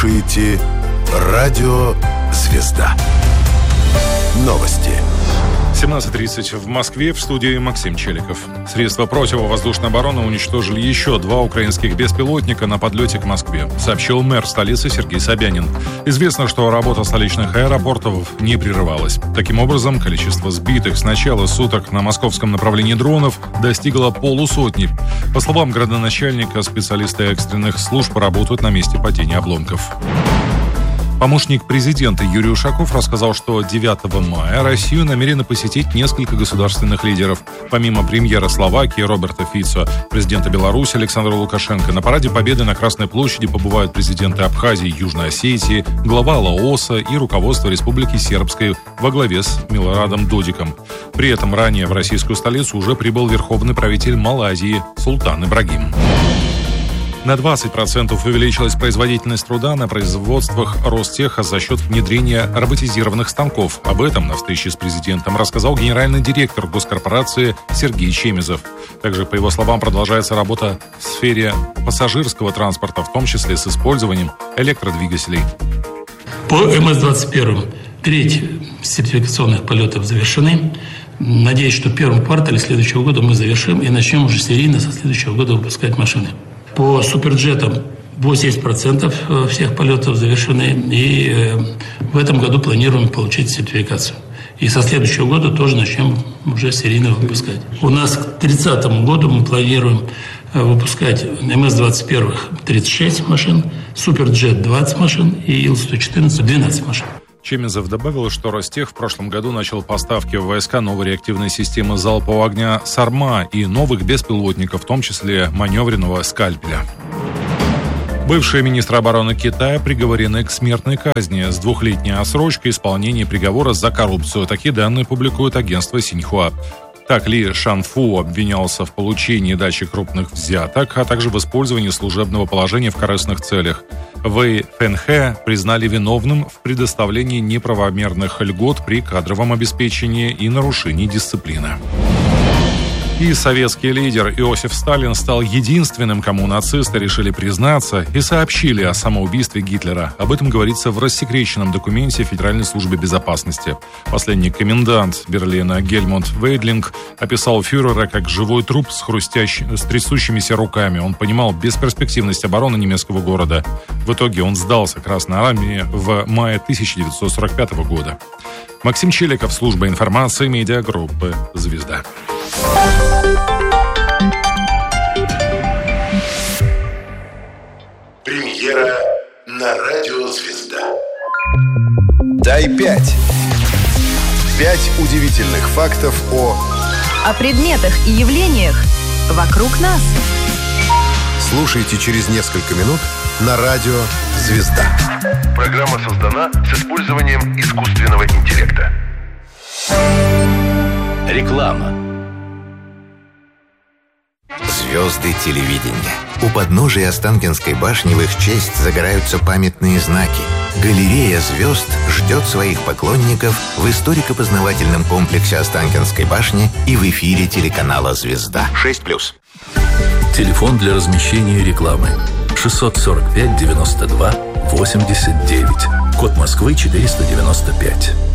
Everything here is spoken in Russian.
слушаете «Радио Звезда». Новости. 17:30 в Москве, в студии Максим Челиков. Средства противовоздушной обороны уничтожили еще 2 украинских беспилотника на подлете к Москве, сообщил мэр столицы Сергей Собянин. Известно, что работа столичных аэропортов не прерывалась. Таким образом, количество сбитых с начала суток на московском направлении дронов достигло 150. По словам градоначальника, специалисты экстренных служб работают на месте падения обломков. Помощник президента Юрий Ушаков рассказал, что 9 мая Россию намерены посетить несколько государственных лидеров. Помимо премьера Словакии Роберта Фицо, президента Беларуси Александра Лукашенко, на параде Победы на Красной площади побывают президенты Абхазии и Южной Осетии, глава Лаоса и руководство Республики Сербской во главе с Милорадом Додиком. При этом ранее в российскую столицу уже прибыл верховный правитель Малайзии Султан Ибрагим. На 20% увеличилась производительность труда на производствах Ростеха за счет внедрения роботизированных станков. Об этом на встрече с президентом рассказал генеральный директор госкорпорации Сергей Чемезов. Также, по его словам, продолжается работа в сфере пассажирского транспорта, в том числе с использованием электродвигателей. По МС-21 треть сертификационных полетов завершены. Надеюсь, что в первом квартале следующего года мы завершим и начнем уже серийно со следующего года выпускать машины. По суперджетам 80% всех полетов завершены, и в этом году планируем получить сертификацию. И со следующего года тоже начнем уже серийно выпускать. У нас к 30 году мы планируем выпускать МС-21 36 машин, суперджет 20 машин и Ил-114 12 машин. Чемезов добавил, что Ростех в прошлом году начал поставки в войска новой реактивной системы залпового огня «Сарма» и новых беспилотников, в том числе маневренного «Скальпеля». Бывшие министры обороны Китая приговорены к смертной казни с 2-летней отсрочкой исполнения приговора за коррупцию. Такие данные публикует агентство Синьхуа. Так, Ли Шанфу обвинялся в получении и даче крупных взяток, а также в использовании служебного положения в корыстных целях. Вэй Фэнхэ признали виновным в предоставлении неправомерных льгот при кадровом обеспечении и нарушении дисциплины. И советский лидер Иосиф Сталин стал единственным, кому нацисты решили признаться и сообщили о самоубийстве Гитлера. Об этом говорится в рассекреченном документе Федеральной службы безопасности. Последний комендант Берлина Гельмут Вейдлинг описал фюрера как живой труп с трясущимися руками. Он понимал бесперспективность обороны немецкого города. В итоге он сдался Красной армии в мае 1945 года. Максим Челиков, служба информации медиагруппы «Звезда». Премьера на радио «Звезда». Дай 5. 5 удивительных фактов о предметах и явлениях вокруг нас. Слушайте через несколько минут на радио «Звезда». Программа создана с использованием искусственного интеллекта. Реклама. Звезды телевидения. У подножия Останкинской башни в их честь загораются памятные знаки. Галерея звезд ждет своих поклонников в историко-познавательном комплексе Останкинской башни и в эфире телеканала «Звезда». 6+. Телефон для размещения рекламы 645 92 89. Код Москвы 495.